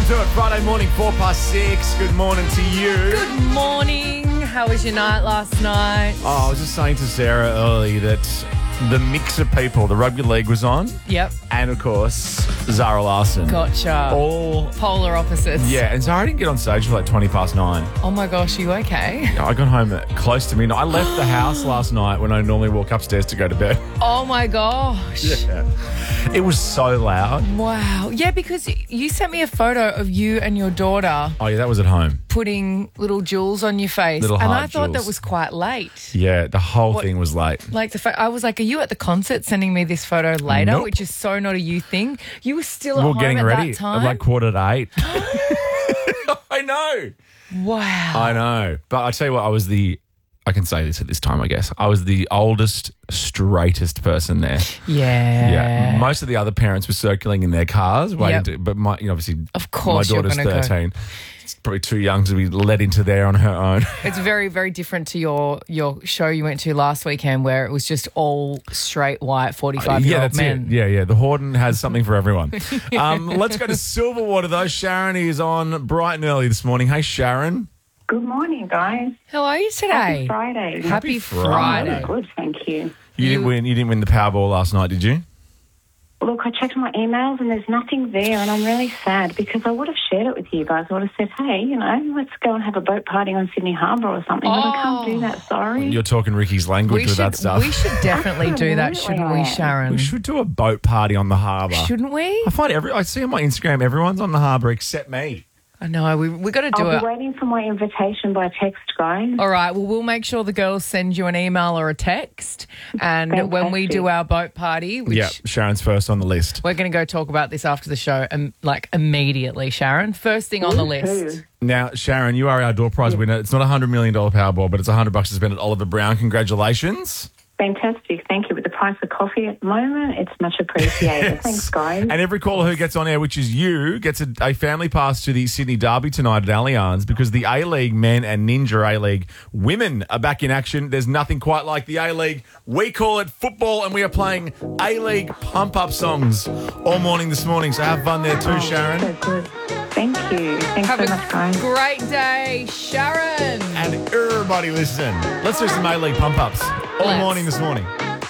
to it. Friday morning, 6:04. Good morning to you. Good morning. How was your night last night? Oh, I was just saying to Sarah early that the mix of people, the rugby league was on, Yep. and of course, Zara Larsson. Gotcha. All, Polar opposites. yeah, and Zara didn't get on stage for like 9:20. Oh my gosh, you okay? I got home at close to midnight. I left the house last night when I normally walk upstairs to go to bed. Oh my gosh. Yeah. It was so loud. Wow. Yeah, because you sent me a photo of you and your daughter Oh, yeah, that was at home. putting little jewels on your face. Little and heart I thought jewels. that was quite late. Yeah, the whole thing was late. Like I was like, are you at the concert sending me this photo later? Nope. Which is so not a you thing. You were still at We were home getting at ready that time. at like 7:45. I know. Wow. I know. But I tell you what, I can say this at this time, I guess. I was the oldest, straightest person there. Yeah. Yeah. Most of the other parents were circling in their cars, waiting to, but obviously, Of course my you're daughter's gonna go. 13. It's probably too young to be led into there on her own. It's very, very different to your show you went to last weekend where it was just all straight white 45-year-old Yeah, that's men. it. Yeah. The Horden has something for everyone. Let's go to Silverwater, though. Sharon is on bright and early this morning. Hey, Sharon. Good morning, guys. How are you today? Happy Friday. Happy Friday. Friday. Good, thank you. You didn't win the Powerball last night, did you? Look, I checked my emails and there's nothing there, and I'm really sad because I would have shared it with you guys. I would have said, hey, let's go and have a boat party on Sydney Harbour or something, but I can't do that, sorry. You're talking Ricky's language with that stuff. We should definitely do that, shouldn't we, Sharon? We should do a boat party on the harbour. Shouldn't we? I find I see on my Instagram everyone's on the harbour except me. I know. We got to do I'll it. be waiting for my invitation by text, guys. All right. Well, we'll make sure the girls send you an email or a text. And when we do our boat party, which Yeah, Sharon's first on the list. we're going to go talk about this after the show, and immediately, Sharon. First thing on the list. Now, Sharon, you are our door prize winner. It's not a $100 million Powerball, but it's $100 to spend at Oliver Brown. Congratulations. Fantastic, thank you. With the price of coffee at the moment, it's much appreciated. Thanks, guys. And every caller who gets on air, which is you, gets a family pass to the Sydney Derby tonight at Allianz because the A-League men and Ninja A-League women are back in action. There's nothing quite like the A-League. We call it football, and we are playing A-League pump-up songs all morning this morning. So have fun there too, Sharon. So good. Thank you. Thanks Have so a much, guys. great day, Sharon. And everybody listen. Let's do some A-League pump-ups all Let's. morning this morning.